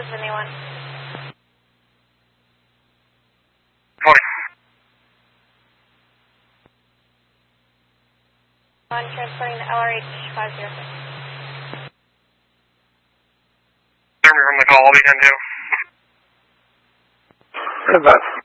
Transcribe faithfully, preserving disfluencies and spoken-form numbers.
has anyone? Twenty. On transporting the L R H five zero six. From the call, I'll be ten two. Red bus.